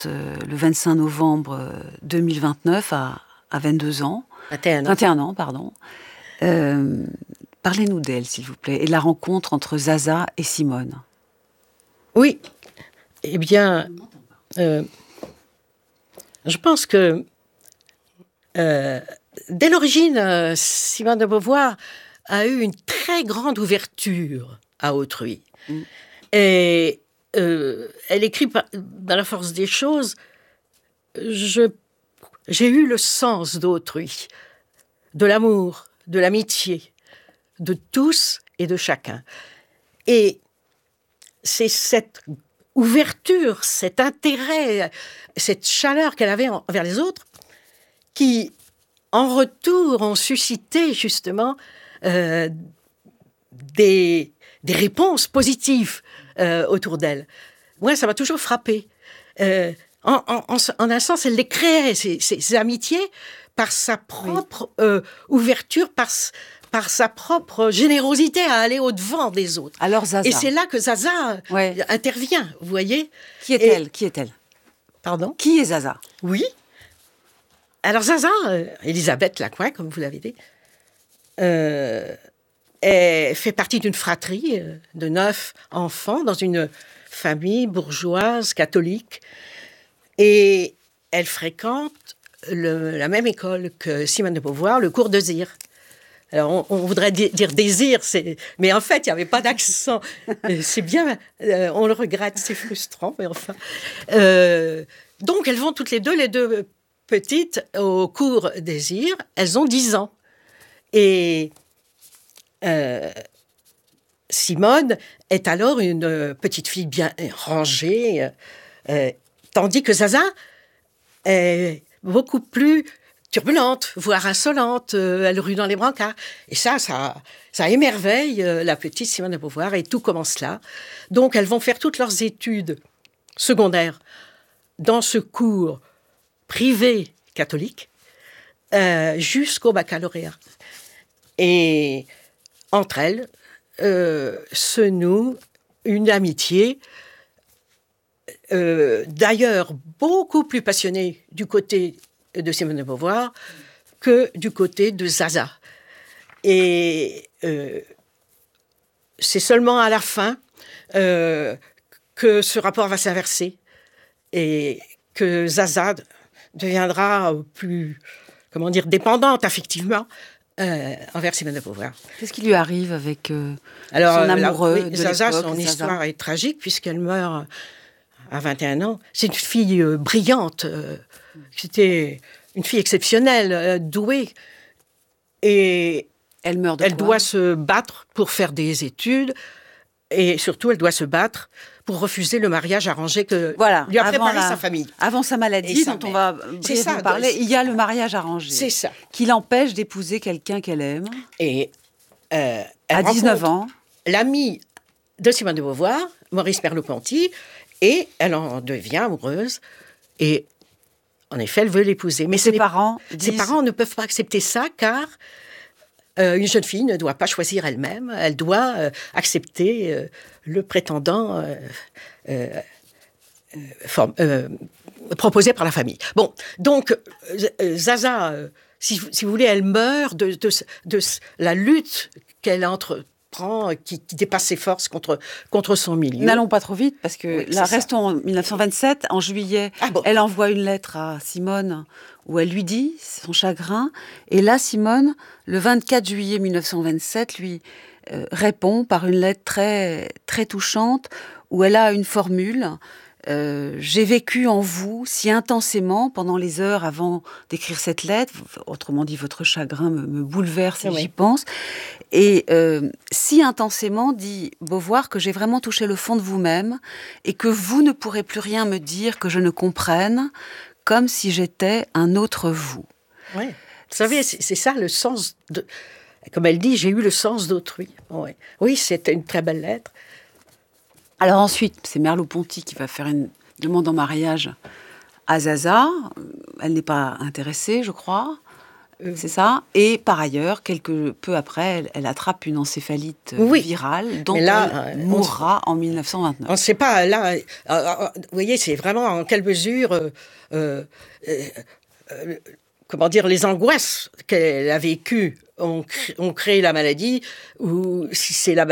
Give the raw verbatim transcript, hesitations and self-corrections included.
euh, le vingt-cinq novembre deux mille vingt-neuf à, à vingt-deux ans. vingt et un ans. vingt et un ans, pardon. Euh, parlez-nous d'elle, s'il vous plaît, et de la rencontre entre Zaza et Simone. Oui. Eh bien, euh, je pense que euh, dès l'origine, euh, Simone de Beauvoir a eu une très grande ouverture à autrui. Mm. Et euh, elle écrit par, dans La force des choses, je, j'ai eu le sens d'autrui, de l'amour, de l'amitié, de tous et de chacun. Et c'est cette ouverture, cet intérêt, cette chaleur qu'elle avait envers les autres qui, en retour, ont suscité justement euh, des, des réponses positives euh, autour d'elle. Moi, ça m'a toujours frappée. Euh, en, en, en, en un sens, elle les créait, ces, ces, ces amitiés, par sa propre oui. euh, ouverture, par, par sa propre générosité à aller au-devant des autres. Alors Zaza. Et c'est là que Zaza ouais. intervient, vous voyez. Qui est-elle Qui est-elle Pardon Qui est Zaza Oui. Alors Zaza, euh, Elisabeth Lacroix, comme vous l'avez dit, euh, elle fait partie d'une fratrie euh, de neuf enfants dans une famille bourgeoise, catholique. Et elle fréquente le, la même école que Simone de Beauvoir, le cours de Zir. Alors, on, on voudrait di- dire désir, c'est... mais en fait, il n'y avait pas d'accent. C'est bien, euh, on le regrette, c'est frustrant, mais enfin. Euh, donc, elles vont toutes les deux, les deux petites, au cours Désir. Elles ont dix ans. Et euh, Simone est alors une petite fille bien rangée, euh, tandis que Zaza est beaucoup plus turbulente, voire insolente, euh, elle rue dans les brancards. Et ça, ça, ça émerveille euh, la petite Simone de Beauvoir, et tout commence là. Donc, elles vont faire toutes leurs études secondaires dans ce cours privé catholique euh, jusqu'au baccalauréat. Et entre elles euh, se noue une amitié euh, d'ailleurs beaucoup plus passionnée du côté de Simone de Beauvoir que du côté de Zaza. Et euh, c'est seulement à la fin euh, que ce rapport va s'inverser et que Zaza deviendra plus, comment dire, dépendante affectivement euh, envers Simone de Beauvoir. Qu'est-ce qui lui arrive avec euh, Alors, son amoureux la, oui, de Zaza, l'époque, son Zaza. histoire est tragique puisqu'elle meurt à vingt et un ans. C'est une fille euh, brillante, euh, c'était une fille exceptionnelle, euh, douée. Et elle meurt de Elle quoi doit se battre pour faire des études et surtout, elle doit se battre pour refuser le mariage arrangé que voilà, lui a préparé la, sa famille. Avant sa maladie, dont on va brièvement parler, il y a le mariage arrangé. C'est ça. Qui l'empêche d'épouser quelqu'un qu'elle aime. Et euh, elle à dix-neuf ans. L'ami de Simone de Beauvoir, Maurice Merleau-Ponty, et elle en devient amoureuse. Et en effet, elle veut l'épouser. Mais ses parents disent... Ses parents ne peuvent pas accepter ça, car euh, une jeune fille ne doit pas choisir elle-même. Elle doit euh, accepter euh, le prétendant euh, euh, euh, form, euh, proposé par la famille. Bon, donc, euh, Zaza, euh, si, si vous voulez, elle meurt de, de, de, de la lutte qu'elle entreprend, qui, qui dépasse ses forces contre, contre son milieu. N'allons pas trop vite, parce que oui, là, restons en dix-neuf cent vingt-sept, en juillet, ah bon. Elle envoie une lettre à Simone où elle lui dit son chagrin. Et là, Simone, le vingt-quatre juillet mille neuf cent vingt-sept, lui euh, répond par une lettre très, très touchante où elle a une formule. Euh, j'ai vécu en vous si intensément pendant les heures avant d'écrire cette lettre, autrement dit votre chagrin me, me bouleverse et oui. J'y pense, et euh, si intensément, dit Beauvoir, que j'ai vraiment touché le fond de vous-même et que vous ne pourrez plus rien me dire que je ne comprenne, comme si j'étais un autre vous. Oui, vous savez, c'est, c'est ça le sens de... Comme elle dit, j'ai eu le sens d'autrui. Oui, oui, c'était une très belle lettre. Alors ensuite, c'est Merleau-Ponty qui va faire une demande en mariage à Zaza. Elle n'est pas intéressée, je crois. Euh, C'est ça. Et par ailleurs, quelque peu après, elle, elle attrape une encéphalite Oui. virale dont Mais là, elle euh, mourra en mille neuf cent vingt-neuf. On ne sait pas, là, euh, euh, vous voyez, c'est vraiment en quelle mesure, euh, euh, euh, euh, comment dire, les angoisses qu'elle a vécues ont, cré- ont créé la maladie, ou si c'est la